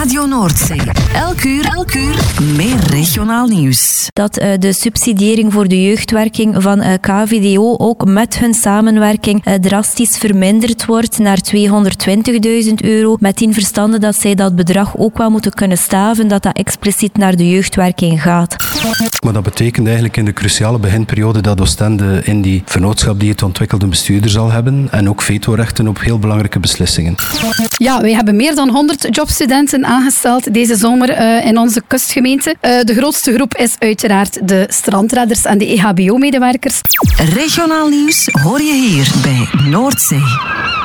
Radio Noordzee. Elk uur meer regionaal nieuws. Dat de subsidiëring voor de jeugdwerking van KVDO ook met hun samenwerking drastisch verminderd wordt naar €220.000. Met in verstande dat zij dat bedrag ook wel moeten kunnen staven, dat expliciet naar de jeugdwerking gaat. Maar dat betekent eigenlijk in de cruciale beginperiode dat Oostende in die vennootschap die het ontwikkelt een bestuurder zal hebben en ook vetorechten op heel belangrijke beslissingen. Ja, wij hebben meer dan 100 jobstudenten aangesteld deze zomer in onze kustgemeente. De grootste groep is uiteraard de strandredders en de EHBO-medewerkers. Regionaal nieuws hoor je hier bij Noordzee.